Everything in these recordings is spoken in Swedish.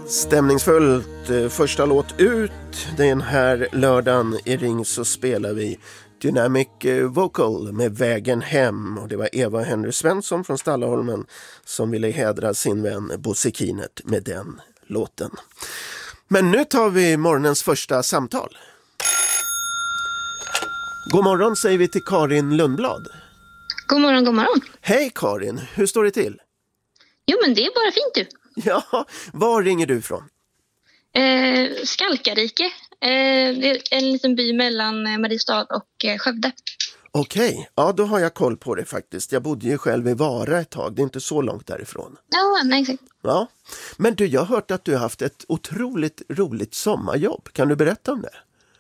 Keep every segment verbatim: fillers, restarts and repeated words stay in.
Stämningsfullt, första låt ut den här lördagen i Ring så spelar vi Dynamic Vocal med Vägen hem, och det var Eva Henry Svensson från Stallaholmen som ville hedra sin vän Bosse Kinert med den låten. Men nu tar vi morgonens första samtal. God morgon säger vi till Karin Lundblad. God morgon, god morgon. Hej Karin, hur står det till? Jo men det är bara fint du. Ja, var ringer du från? Eh, Skalkarike. Eh, det är en liten by mellan Mariestad och eh, Skövde. Okej, okay. Ja då har jag koll på det faktiskt. Jag bodde ju själv i Vara ett tag, det är inte så långt därifrån. Ja, nej exakt. Ja, men du, jag har hört att du har haft ett otroligt roligt sommarjobb. Kan du berätta om det?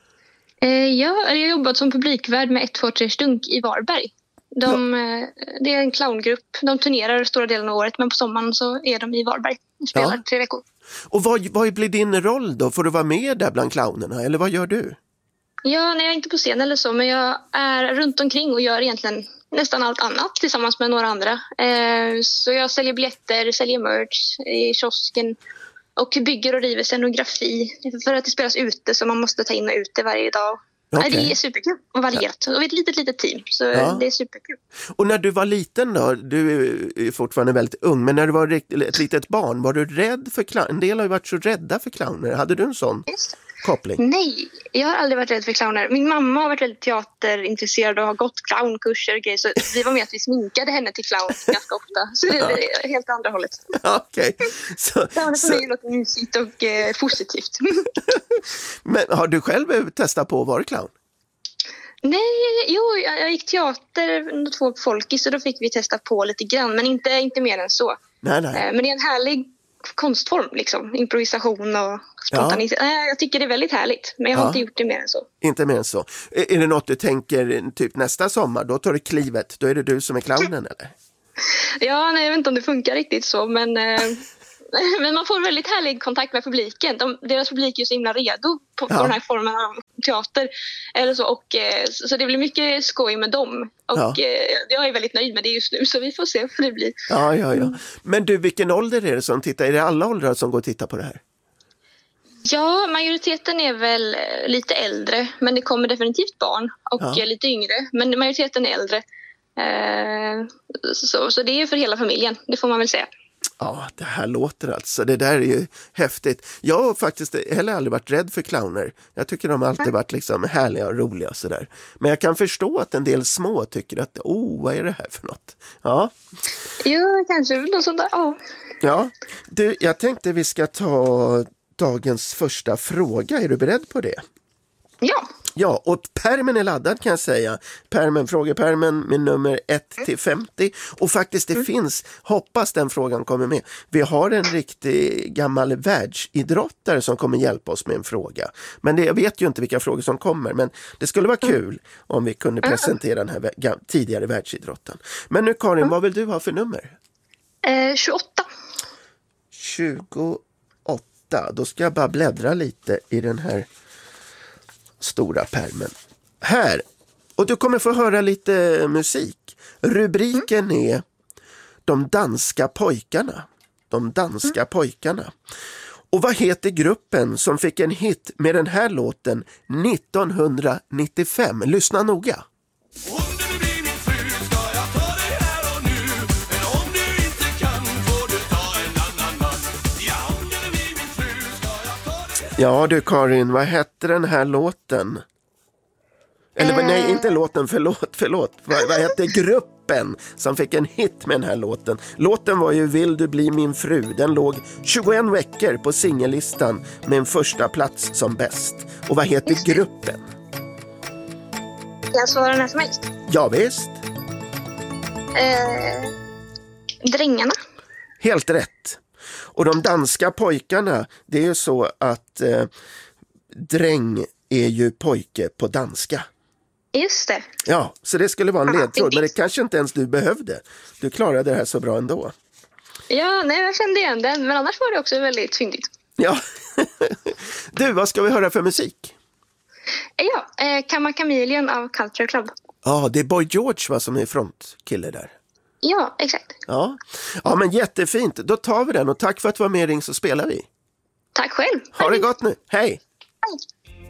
Eh, ja, jag har jobbat som publikvärd med ett två tre Stunk i Varberg. De, ja. Det är en clowngrupp. De turnerar stora delen av året, men på sommaren så är de i Varberg och spelar ja. tre veckor. Och vad, vad blir din roll då? Får du vara med där bland clownerna, eller vad gör du? Ja, nej, jag är inte på scen eller så, men jag är runt omkring och gör egentligen nästan allt annat tillsammans med några andra. Eh, så jag säljer biljetter, säljer merch i kiosken och bygger och river scenografi för att det spelas ute, så man måste ta in och ut det varje dag. Okay. Det är superkul och varierat. Och vi är ett litet, litet team, så ja. det är superkul. Och när du var liten då, du är fortfarande väldigt ung, men när du var ett litet barn, var du rädd för clowner? En del har ju varit så rädda för clowner. Hade du en sån Just. koppling? Nej, jag har aldrig varit rädd för clowner. Min mamma har varit väldigt teaterintresserad och har gått clownkurser och grejer, så vi var med att vi sminkade henne till clown ganska ofta. Så det är helt andra hållet. Okej. Okay. Så, clowner för mig låter mysigt och eh, positivt. Men har du själv testat på att vara clown? Nej, jo, jag, jag gick teater två folkis, så då fick vi testa på lite grann, men inte, inte mer än så. Nej, nej. Men det är en härlig konstform, liksom. Improvisation och spontanitet. Ja. Jag tycker det är väldigt härligt, men jag har ja. inte gjort det mer än så. Inte mer än så. Är det något du tänker typ nästa sommar? Då tar du klivet, då är det du som är clownen, eller? Ja, nej, jag vet inte om det funkar riktigt så, men... Men man får väldigt härlig kontakt med publiken. De, deras publik är ju så himla redo på, ja. på den här formen av teater. Eller så, och, så, så det blir mycket skoj med dem. Och ja. jag är väldigt nöjd med det just nu, så vi får se hur det blir. Ja, ja, ja. Men du, vilken ålder är det som tittar? Är det alla åldrar som går och tittar på det här? Ja, majoriteten är väl lite äldre. Men det kommer definitivt barn och ja. lite yngre. Men majoriteten är äldre. Så, så det är för hela familjen, det får man väl säga. Ja, det här låter alltså. Det där är ju häftigt. Jag har faktiskt heller aldrig varit rädd för clowner. Jag tycker de alltid varit liksom härliga och roliga och sådär. Men jag kan förstå att en del små tycker att, oh, vad är det här för något? Ja. Jo, kanske något sånt där, ja. Ja, du, jag tänkte vi ska ta dagens första fråga. Är du beredd på det? Ja. Ja, och pärmen är laddad kan jag säga. Pärmen, frågepärmen med nummer ett till femtio. Och faktiskt det mm. finns, hoppas den frågan kommer med. Vi har en riktig gammal världsidrottare som kommer hjälpa oss med en fråga. Men det, jag vet ju inte vilka frågor som kommer. Men det skulle vara kul mm. om vi kunde presentera den här tidigare världsidrotten. Men nu Karin, mm. vad vill du ha för nummer? Eh, tjugoåtta. tjugoåtta. Då ska jag bara bläddra lite i den här stora pärmen. Här. Och du kommer få höra lite musik. Rubriken mm. är De danska pojkarna. De danska mm. pojkarna. Och vad heter gruppen som fick en hit med den här låten nittonhundranittiofem? Lyssna noga. Ja du Karin, vad hette den här låten? Eller äh... nej, inte låten, förlåt, förlåt. Vad, vad hette gruppen som fick en hit med den här låten? Låten var ju Vill du bli min fru. Den låg tjugoen veckor på singellistan med en första plats som bäst. Och vad heter gruppen? Jag svarar när som helst. Ja visst. Äh... Drängarna. Helt rätt. Och de danska pojkarna, det är ju så att eh, dräng är ju pojke på danska. Just det. Ja, så det skulle vara en ledtråd, men det kanske inte ens du behövde. Du klarade det här så bra ändå. Ja, nej, jag kände igen den, men annars var det också väldigt fyndigt. Ja. Du, vad ska vi höra för musik? Ja, eh, Kamma Chameleon av Culture Club. Ja, det är Boy George va, som är frontkille där. Ja, exakt. Ja. Ja, men jättefint. Då tar vi den och tack för att du var med i Ring så spelar vi. Tack själv. Ha det gott nu. Hej! Hej.